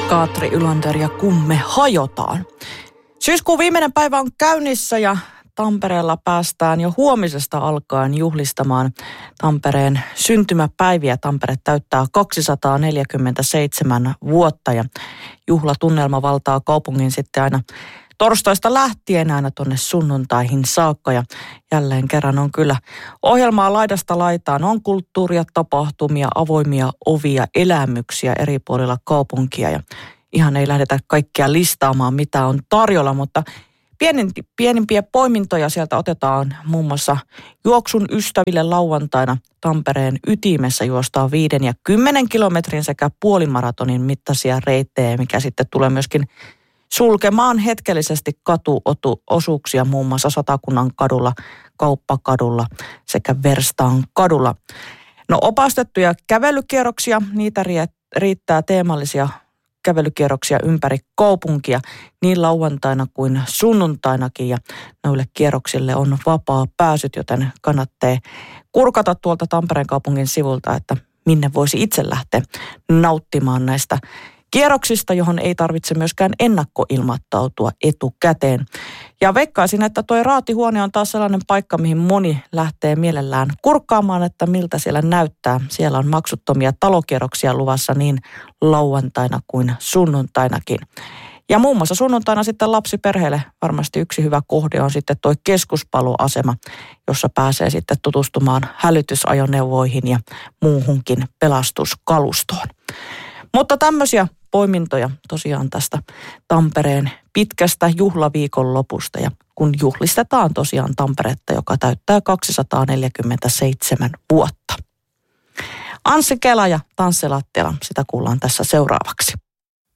Katri Ylander ja Kun me hajotaan. Syyskuun viimeinen päivä on käynnissä ja Tampereella päästään jo huomisesta alkaen juhlistamaan Tampereen syntymäpäiviä. Tampere täyttää 247 vuotta ja juhlatunnelma valtaa kaupungin sitten aina torstaista lähtien aina tuonne sunnuntaihin saakka. Ja jälleen kerran on kyllä ohjelmaa laidasta laitaan. On kulttuuria, tapahtumia, avoimia ovia, elämyksiä eri puolilla kaupunkia. Ja ihan ei lähdetä kaikkia listaamaan, mitä on tarjolla, mutta pienimpiä poimintoja sieltä otetaan muun muassa juoksun ystäville lauantaina Tampereen ytimessä juostaan 5 ja 10 kilometrin sekä puolimaratonin mittaisia reittejä, mikä sitten tulee myöskin sulkemaan hetkellisesti katuosuuksia muun muassa Satakunnan kadulla, Kauppakadulla sekä Verstaan kadulla. No opastettuja kävelykierroksia, niitä riittää teemallisia kävelykierroksia ympäri kaupunkia niin lauantaina kuin sunnuntainakin ja noille kierroksille on vapaa pääsyt, joten kannattaa kurkata tuolta Tampereen kaupungin sivulta, että minne voisi itse lähteä nauttimaan näistä kierroksista, johon ei tarvitse myöskään ennakkoilmoittautua etukäteen. Ja veikkaisin, että tuo raatihuone on taas sellainen paikka, mihin moni lähtee mielellään kurkkaamaan, että miltä siellä näyttää. Siellä on maksuttomia talokierroksia luvassa niin lauantaina kuin sunnuntainakin. Ja muun muassa sunnuntaina sitten lapsiperheelle varmasti yksi hyvä kohde on sitten tuo keskuspaloasema, jossa pääsee sitten tutustumaan hälytysajoneuvoihin ja muuhunkin pelastuskalustoon. Mutta tämmöisiä poimintoja tosiaan tästä Tampereen pitkästä juhlaviikonlopusta ja kun juhlistetaan tosiaan Tamperetta, joka täyttää 247 vuotta. Anssi Kela ja Tanssilattialla, sitä kuullaan tässä seuraavaksi.